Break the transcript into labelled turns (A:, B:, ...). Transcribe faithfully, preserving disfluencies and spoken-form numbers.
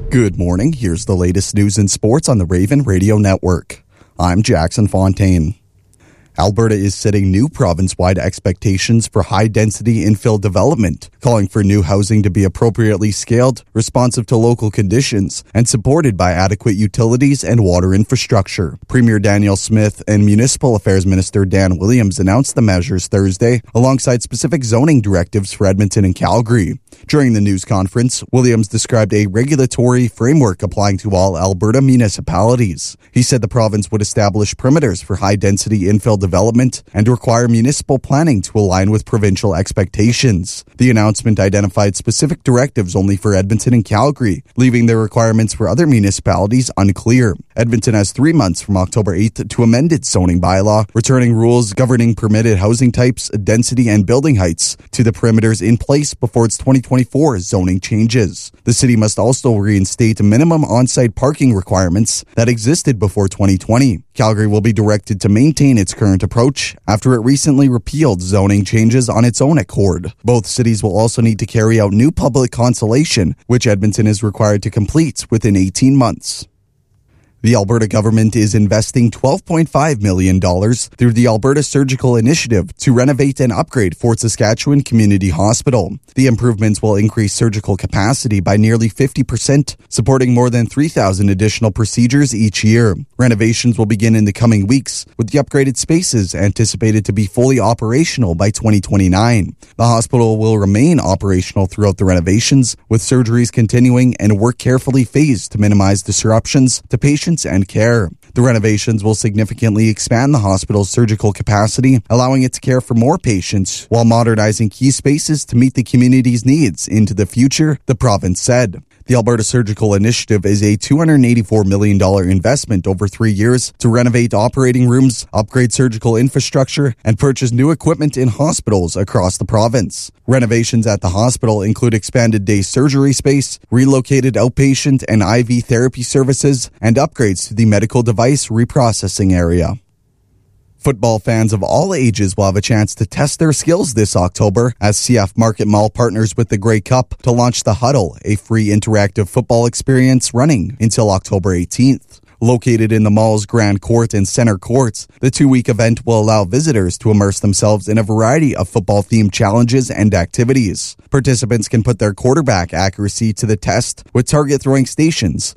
A: Good morning. Here's the latest news and sports on the Raven Radio Network. I'm Jackson Fontaine. Alberta is setting new province-wide expectations for high-density infill development, calling for new housing to be appropriately scaled, responsive to local conditions, and supported by adequate utilities and water infrastructure. Premier Danielle Smith and Municipal Affairs Minister Dan Williams announced the measures Thursday, alongside specific zoning directives for Edmonton and Calgary. During the news conference, Williams described a regulatory framework applying to all Alberta municipalities. He said the province would establish perimeters for high-density infill development development and require municipal planning to align with provincial expectations. The announcement identified specific directives only for Edmonton and Calgary, leaving the requirements for other municipalities unclear. Edmonton has three months from October eighth to amend its zoning bylaw, returning rules governing permitted housing types, density, and building heights to the perimeters in place before its twenty twenty-four zoning changes. The city must also reinstate minimum on-site parking requirements that existed before twenty twenty. Calgary will be directed to maintain its current approach after it recently repealed zoning changes on its own accord. Both cities will also need to carry out new public consultation, which Edmonton is required to complete within eighteen months. The Alberta government is investing twelve point five million dollars through the Alberta Surgical Initiative to renovate and upgrade Fort Saskatchewan Community Hospital. The improvements will increase surgical capacity by nearly fifty percent, supporting more than three thousand additional procedures each year. Renovations will begin in the coming weeks, with the upgraded spaces anticipated to be fully operational by twenty twenty-nine. The hospital will remain operational throughout the renovations, with surgeries continuing and work carefully phased to minimize disruptions to patients and care. The renovations will significantly expand the hospital's surgical capacity, allowing it to care for more patients while modernizing key spaces to meet the community's needs into the future, the province said. The Alberta Surgical Initiative is a two hundred eighty-four million dollars investment over three years to renovate operating rooms, upgrade surgical infrastructure, and purchase new equipment in hospitals across the province. Renovations at the hospital include expanded day surgery space, relocated outpatient and I V therapy services, and upgrades to the medical device reprocessing area. Football fans of all ages will have a chance to test their skills this October as C F Market Mall partners with the Grey Cup to launch The Huddle, a free interactive football experience running until October eighteenth. Located in the mall's Grand Court and Center Courts, the two-week event will allow visitors to immerse themselves in a variety of football-themed challenges and activities. Participants can put their quarterback accuracy to the test with target throwing stations,